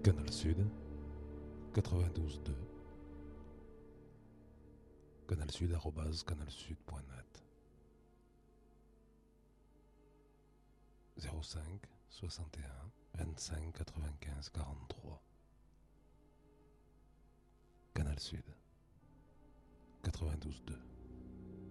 Canal Sud, 92.2. canalsud@canalsud.net. 05 61 25 95 43. Canal Sud, 92.2.